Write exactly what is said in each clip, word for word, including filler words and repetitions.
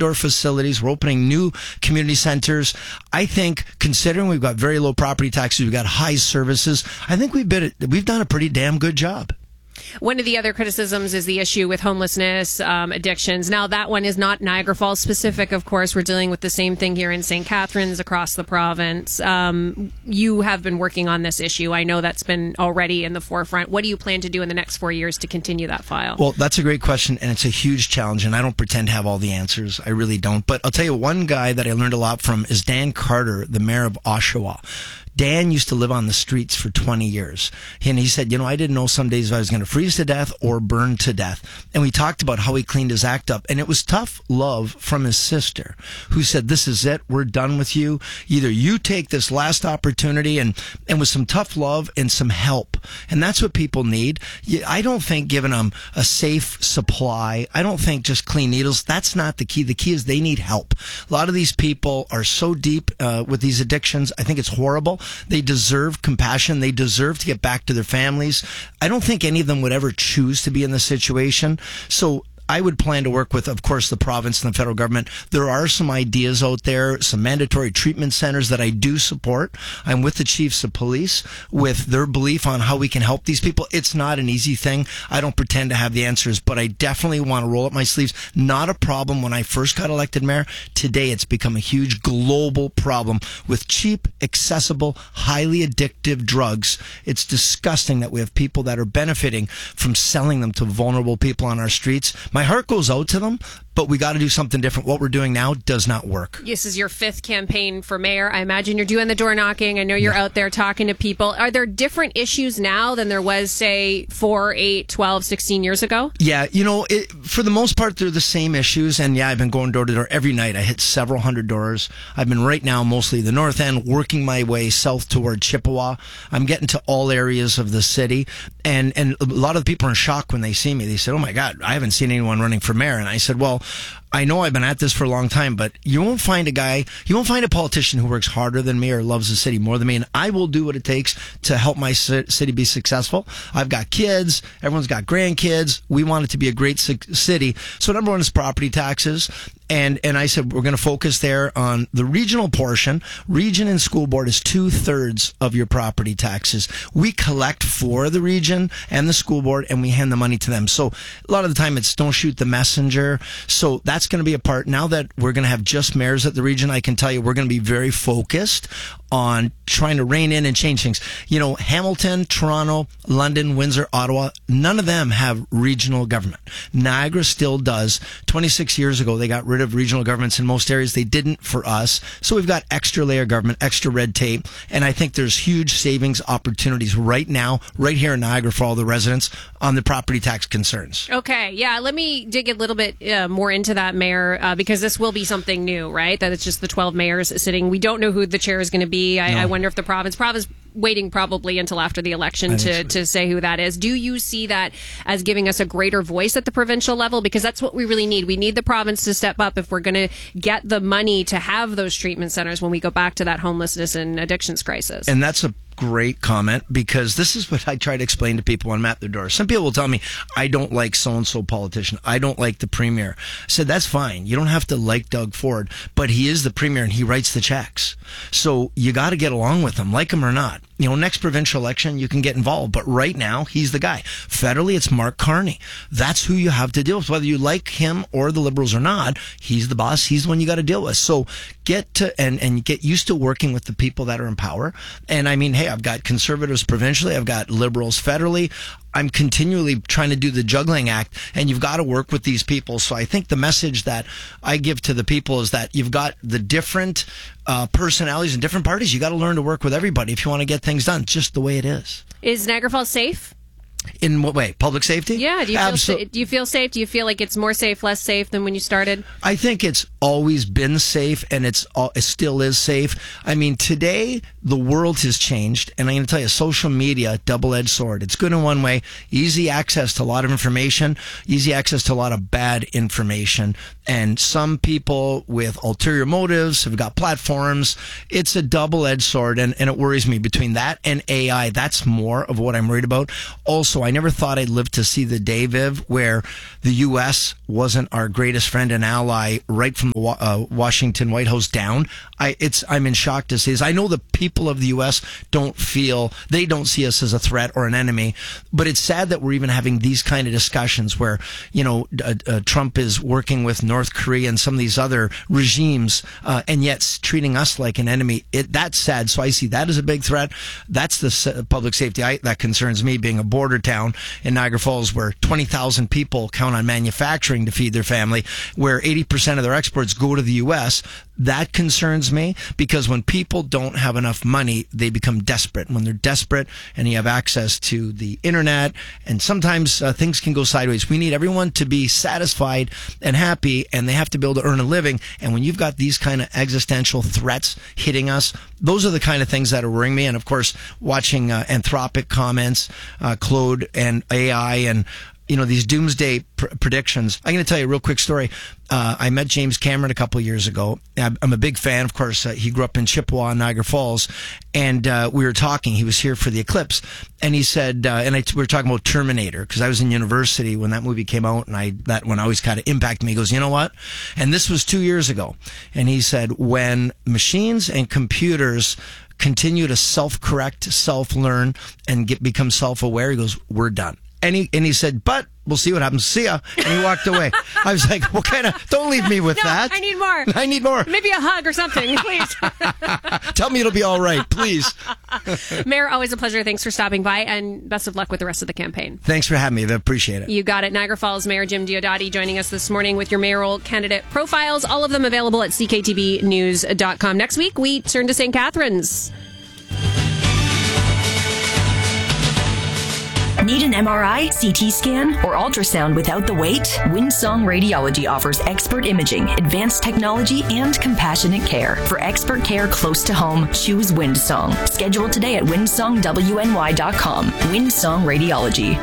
indoor facilities. We're opening new community centers. I think, considering we've got very low property taxes, we've got high services, I think we've been, we've done a pretty damn good job. One of the other criticisms is the issue with homelessness, um, addictions. Now, that one is not Niagara Falls specific, of course. We're dealing with the same thing here in Saint Catharines, across the province. Um, you have been working on this issue. I know that's been already in the forefront. What do you plan to do in the next four years to continue that file? Well, that's a great question, and it's a huge challenge, and I don't pretend to have all the answers. I really don't. But I'll tell you, one guy that I learned a lot from is Dan Carter, the mayor of Oshawa. Dan used to live on the streets for twenty years. And he said, you know, I didn't know some days if I was going to freeze to death or burn to death. And we talked about how he cleaned his act up. And it was tough love from his sister, who said, this is it. We're done with you. Either you take this last opportunity, and, and with some tough love and some help. And that's what people need. I don't think giving them a safe supply, I don't think just clean needles, that's not the key. The key is they need help. A lot of these people are so deep uh, with these addictions. I think it's horrible. They deserve compassion. They deserve to get back to their families. I don't think any of them would ever choose to be in this situation. So I would plan to work with, of course, the province and the federal government. There are some ideas out there, some mandatory treatment centers that I do support. I'm with the chiefs of police with their belief on how we can help these people. It's not an easy thing. I don't pretend to have the answers, but I definitely want to roll up my sleeves. Not a problem when I first got elected mayor. Today, it's become a huge global problem with cheap, accessible, highly addictive drugs. It's disgusting that we have people that are benefiting from selling them to vulnerable people on our streets. My heart goes out to them, but we got to do something different. What we're doing now does not work. This is your fifth campaign for mayor. I imagine you're doing the door knocking. I know you're yeah. out there talking to people. Are there different issues now than there was, say, four, eight, twelve, sixteen years ago? Yeah, you know, it, for the most part, they're the same issues. And yeah, I've been going door to door every night. I hit several hundred doors. I've been right now mostly the north end, working my way south toward Chippewa. I'm getting to all areas of the city. And, and a lot of the people are in shock when they see me. They said, oh my God, I haven't seen anyone running for mayor. And I said, well, I know I've been at this for a long time, but you won't find a guy, you won't find a politician who works harder than me or loves the city more than me. And I will do what it takes to help my city be successful. I've got kids. Everyone's got grandkids. We want it to be a great city. So number one is property taxes. And and I said, we're going to focus there on the regional portion. Region and school board is two thirds of your property taxes. We collect for the region and the school board, and we hand the money to them. So a lot of the time it's don't shoot the messenger. So that's going to be a part. Now that we're going to have just mayors at the region, I can tell you we're going to be very focused on trying to rein in and change things. You know, Hamilton, Toronto, London, Windsor, Ottawa, none of them have regional government. Niagara still does. twenty-six years ago, they got rid of regional governments in most areas. They didn't for us. So we've got extra layer government, extra red tape. And I think there's huge savings opportunities right now, right here in Niagara for all the residents on the property tax concerns. Okay. Yeah. Let me dig a little bit uh, more into that, Mayor, uh, because this will be something new, right? That it's just the twelve mayors sitting. We don't know who the chair is going to be. I, no. I wonder if the province, province waiting probably until after the election to, so. to say who that is. Do you see that as giving us a greater voice at the provincial level? Because that's what we really need. We need the province to step up if we're going to get the money to have those treatment centers when we go back to that homelessness and addictions crisis. And that's a great comment, because this is what I try to explain to people when I'm at their door. Some people will tell me, I don't like so-and-so politician. I don't like the premier. I said, that's fine. You don't have to like Doug Ford, but he is the premier and he writes the checks. So you got to get along with him, like him or not. You know, next provincial election, you can get involved. But right now, he's the guy. Federally, it's Mark Carney. That's who you have to deal with. Whether you like him or the Liberals or not, he's the boss. He's the one you got to deal with. So get to and, and get used to working with the people that are in power. And I mean, hey, I've got conservatives provincially. I've got Liberals federally. I'm continually trying to do the juggling act, and you've got to work with these people. So I think the message that I give to the people is that you've got the different uh, personalities and different parties. You got to learn to work with everybody if you want to get things done, just the way it is. Is Niagara Falls safe? In what way? Public safety? Yeah. Do you, feel Absol- sa- do you feel safe? Do you feel like it's more safe, less safe than when you started? I think it's always been safe, and it's all, it still is safe. I mean, today, the world has changed, and I'm going to tell you, social media, double-edged sword. It's good in one way, easy access to a lot of information, easy access to a lot of bad information, and some people with ulterior motives have got platforms. It's a double-edged sword, and, and it worries me between that and A I. That's more of what I'm worried about. Also, also, I never thought I'd live to see the day, Viv, where the U S wasn't our greatest friend and ally right from the uh, Washington White House down. I, it's, I'm in shock to say this. I know the people of the U S don't feel, they don't see us as a threat or an enemy, but it's sad that we're even having these kind of discussions where, you know, uh, uh, Trump is working with North Korea and some of these other regimes, uh, and yet treating us like an enemy. It, that's sad. So I see that as a big threat. That's the public safety I, that concerns me, being a border town in Niagara Falls where twenty thousand people count on manufacturing to feed their family, where eighty percent of their exports go to the U S. That concerns me, because when people don't have enough money, they become desperate. When they're desperate and you have access to the internet, and sometimes uh, things can go sideways. We need everyone to be satisfied and happy, and they have to be able to earn a living. And when you've got these kind of existential threats hitting us, those are the kind of things that are worrying me. And of course, watching uh, Anthropic comments, uh, Claude and A I, and you know, these doomsday pr- predictions. I'm going to tell you a real quick story. Uh, I met James Cameron a couple of years ago. I'm, I'm a big fan. Of course, uh, he grew up in Chippewa, Niagara Falls. And uh, we were talking. He was here for the eclipse. And he said, uh, and I, we were talking about Terminator, because I was in university when that movie came out. And I that one always kind of impacted me. He goes, you know what? And this was two years ago. And he said, when machines and computers continue to self-correct, self-learn, and get become self-aware, he goes, we're done. And he, and he said, but we'll see what happens. See ya. And he walked away. I was like, what kind of, don't leave me with no, that. I need more. I need more. Maybe a hug or something, please. Tell me it'll be all right, please. Mayor, always a pleasure. Thanks for stopping by, and best of luck with the rest of the campaign. Thanks for having me. I appreciate it. You got it. Niagara Falls Mayor Jim Diodati joining us this morning with your mayoral candidate profiles, all of them available at c k t b news dot com. Next week, we turn to Saint Catharines. Need an M R I, C T scan, or ultrasound without the wait? Windsong Radiology offers expert imaging, advanced technology, and compassionate care. For expert care close to home, choose Windsong. Schedule today at windsong w n y dot com. Windsong Radiology.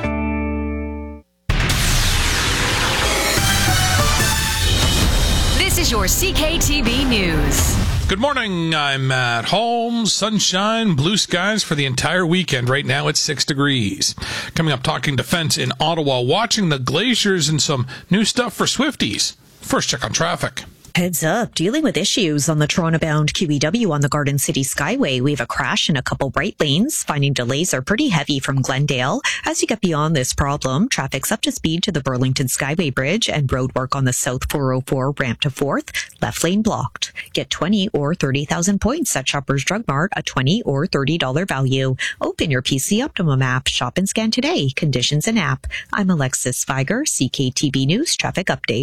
This is your C K T B News. Good morning. I'm at home. Sunshine, blue skies for the entire weekend. Right now it's six degrees. Coming up, talking defense in Ottawa, watching the glaciers and some new stuff for Swifties. First check on traffic. Heads up, dealing with issues on the Toronto-bound Q E W on the Garden City Skyway. We have a crash in a couple right lanes. Finding delays are pretty heavy from Glendale. As you get beyond this problem, traffic's up to speed to the Burlington Skyway Bridge and road work on the South four oh four ramp to fourth. Left lane blocked. Get twenty or thirty thousand points at Shoppers Drug Mart, a twenty or thirty dollars value. Open your P C Optimum app. Shop and scan today. Conditions and app. I'm Alexis Feiger, C K T B News Traffic Update.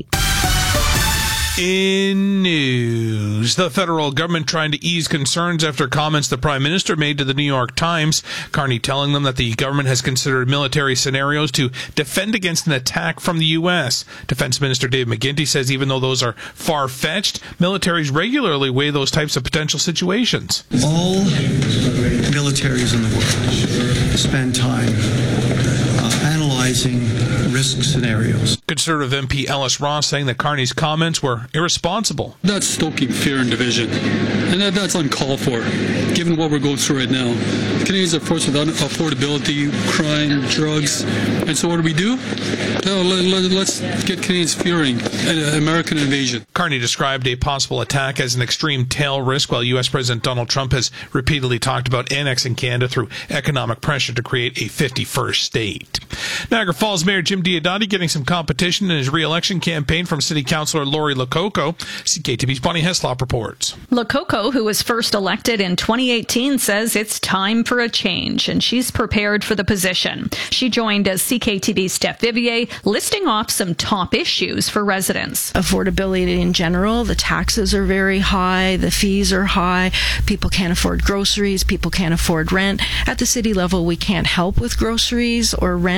In news, the federal government trying to ease concerns after comments the Prime Minister made to the New York Times. Carney telling them that the government has considered military scenarios to defend against an attack from the U S. Defense Minister Dave McGuinty says even though those are far-fetched, militaries regularly weigh those types of potential situations. All militaries in the world spend time uh, analyzing risk scenarios. Conservative M P Ellis Ross saying that Carney's comments were irresponsible. That's stoking fear and division, and that, that's uncalled for, given what we're going through right now. Canadians are forced with affordability, crime, drugs, and so what do we do? No, let, let, let's get Canadians fearing an American invasion. Carney described a possible attack as an extreme tail risk, while U S President Donald Trump has repeatedly talked about annexing Canada through economic pressure to create a fifty-first state. Niagara Falls Mayor Jim Diodati getting some competition in his re-election campaign from City Councillor Lori Lococo. C K T B's Bonnie Heslop reports. Lococo, who was first elected in twenty eighteen, says it's time for a change, and she's prepared for the position. She joined as C K T B's Steph Vivier, listing off some top issues for residents. Affordability in general, the taxes are very high, the fees are high, people can't afford groceries, people can't afford rent. At the city level, we can't help with groceries or rent.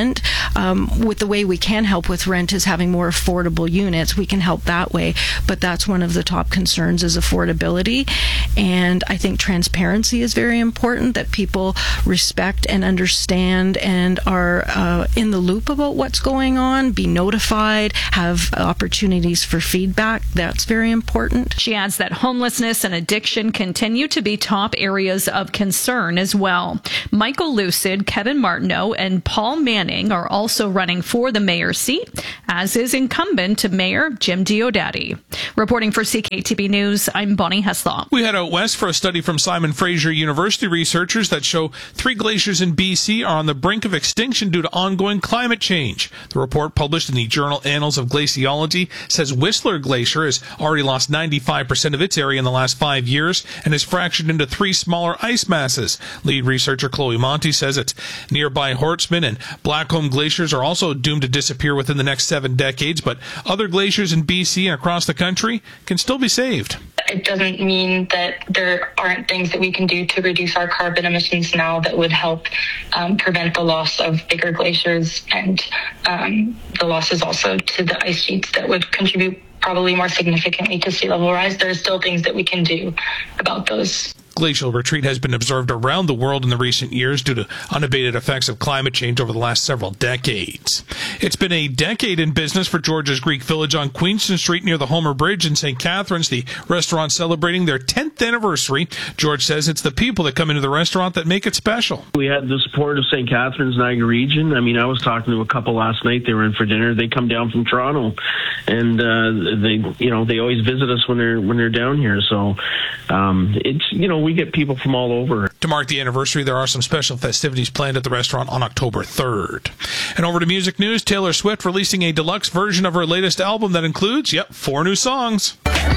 um, with the way we can help with rent is having more affordable units. We can help that way, but that's one of the top concerns is affordability. And I think transparency is very important, that people respect and understand and are uh, in the loop about what's going on, be notified, have opportunities for feedback. That's very important. She adds that homelessness and addiction continue to be top areas of concern as well. Michael Lucid, Kevin Martineau, and Paul Manning are also running for the mayor's seat, as is incumbent Mayor Jim Diodati. Reporting for C K T B News, I'm Bonnie Heslop. We head out west for a study from Simon Fraser University researchers that show three glaciers in B C are on the brink of extinction due to ongoing climate change. The report, published in the journal Annals of Glaciology, says Whistler Glacier has already lost ninety-five percent of its area in the last five years and is fractured into three smaller ice masses. Lead researcher Chloe Monty says it's nearby Hortsman and Blackcomb glaciers are also doomed to disappear within the next seven decades, but other glaciers in B C and across the country can still be saved. It doesn't mean that there aren't things that we can do to reduce our carbon emissions now that would help um, prevent the loss of bigger glaciers and um, the losses also to the ice sheets that would contribute probably more significantly to sea level rise. There are still things that we can do about those. Glacial retreat has been observed around the world in the recent years due to unabated effects of climate change over the last several decades. It's been a decade in business for George's Greek Village on Queenston Street near the Homer Bridge in Saint Catharines, the restaurant celebrating their tenth anniversary. George says it's the people that come into the restaurant that make it special. We had the support of Saint Catharines, Niagara region. I mean, I was talking to a couple last night. They were in for dinner. They come down from Toronto, and uh, they, you know, they always visit us when they're when they're down here. So um, it's, you know, we get people from all over. To mark the anniversary, there are some special festivities planned at the restaurant on October third. And over to music news, Taylor Swift releasing a deluxe version of her latest album that includes, yep, four new songs.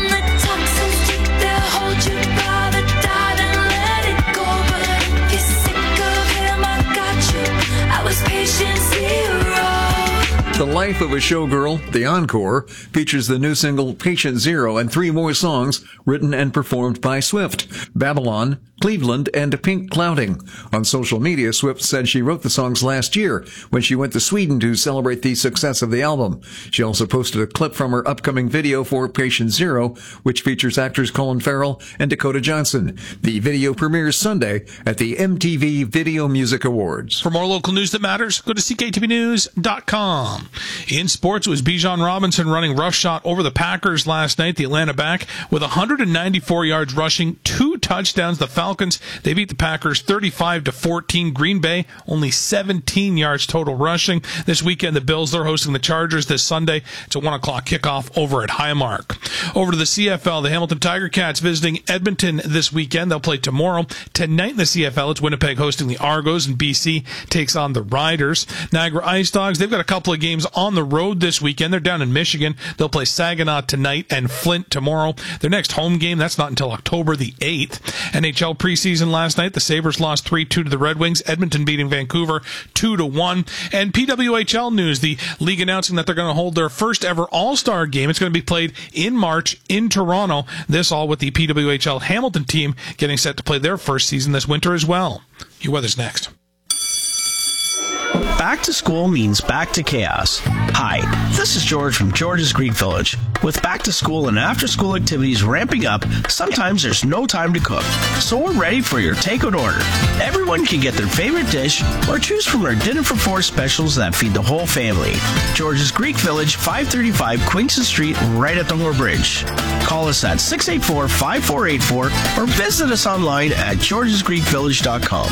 The Life of a Showgirl, the encore, features the new single Patient Zero and three more songs written and performed by Swift: Babylon, Cleveland, and Pink Clouding. On social media, Swift said she wrote the songs last year when she went to Sweden to celebrate the success of the album. She also posted a clip from her upcoming video for Patient Zero, which features actors Colin Farrell and Dakota Johnson. The video premieres Sunday at the M T V Video Music Awards. For more local news that matters, go to C K T V news dot com. In sports, it was Bijan Robinson running roughshod over the Packers last night. The Atlanta back with one hundred ninety-four yards rushing, two touchdowns. The Falcons, they beat the Packers thirty-five to fourteen. Green Bay, only seventeen yards total rushing. This weekend, the Bills, they're hosting the Chargers this Sunday. It's a one o'clock kickoff over at Highmark. Over to the C F L, the Hamilton Tiger Cats visiting Edmonton this weekend. They'll play tomorrow. Tonight in the C F L, it's Winnipeg hosting the Argos, and B C takes on the Riders. Niagara Ice Dogs, they've got a couple of games on the road this weekend. They're down in Michigan. They'll play Saginaw tonight and Flint tomorrow. Their next home game, that's not until October the eighth. N H L preseason last night, the Sabres lost three two to the Red Wings. Edmonton beating Vancouver two to one. And P W H L news, the league announcing that they're going to hold their first ever All-Star game. It's going to be played in March in Toronto. This all with the P W H L Hamilton team getting set to play their first season this winter as well. Your weather's next. Back to school means back to chaos. Hi, this is George from George's Greek Village. With back to school and after school activities ramping up, sometimes there's no time to cook. So we're ready for your takeout order. Everyone can get their favorite dish or choose from our dinner for four specials that feed the whole family. George's Greek Village, five thirty-five Queenston Street, right at the Homer Bridge. Call us at six eight four, five four eight four or visit us online at georges greek village dot com.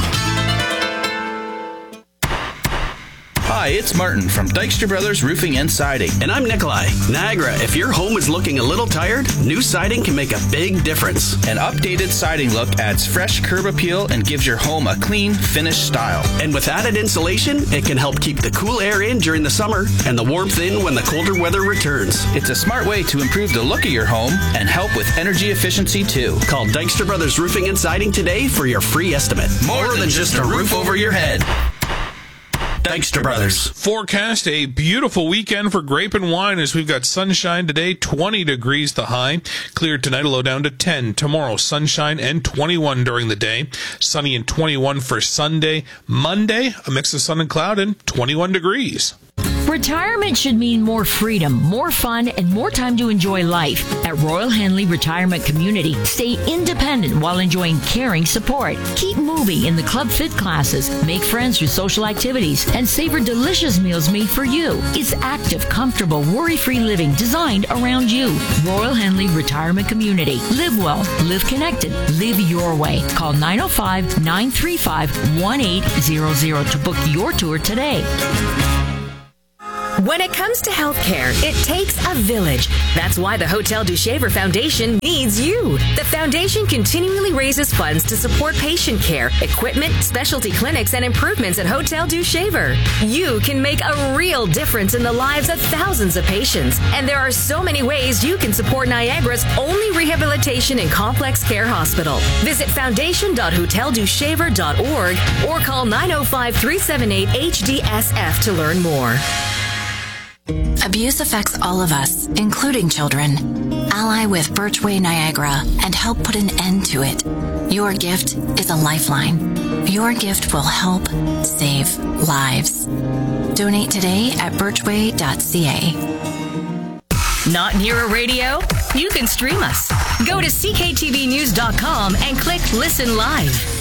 Hi, it's Martin from Dykstra Brothers Roofing and Siding. And I'm Nikolai. Niagara, if your home is looking a little tired, new siding can make a big difference. An updated siding look adds fresh curb appeal and gives your home a clean, finished style. And with added insulation, it can help keep the cool air in during the summer and the warmth in when the colder weather returns. It's a smart way to improve the look of your home and help with energy efficiency too. Call Dykstra Brothers Roofing and Siding today for your free estimate. More, More than, than just a roof over your head. Dykstra Brothers. Forecast a beautiful weekend for grape and wine as we've got sunshine today, twenty degrees the high. Clear tonight, a low down to ten. Tomorrow, sunshine and twenty-one during the day. Sunny and twenty-one for Sunday. Monday, a mix of sun and cloud and twenty-one degrees. Retirement should mean more freedom, more fun, and more time to enjoy life. At Royal Henley Retirement Community, stay independent while enjoying caring support. Keep moving in the Club Fit classes, make friends through social activities, and savor delicious meals made for you. It's active, comfortable, worry-free living designed around you. Royal Henley Retirement Community. Live well, live connected, live your way. Call nine oh five, nine three five, one eight zero zero to book your tour today. When it comes to healthcare, it takes a village. That's why the Hotel du Shaver Foundation needs you. The foundation continually raises funds to support patient care, equipment, specialty clinics, and improvements at Hotel du Shaver. You can make a real difference in the lives of thousands of patients. And there are so many ways you can support Niagara's only rehabilitation and complex care hospital. Visit foundation dot hotel du shaver dot org or call nine oh five, three seven eight, H D S F to learn more. Abuse affects all of us, including children. Ally with Birchway Niagara and help put an end to it. Your gift is a lifeline. Your gift will help save lives. Donate today at birchway dot c a. Not near a radio? You can stream us. Go to c k t v news dot com and click Listen Live.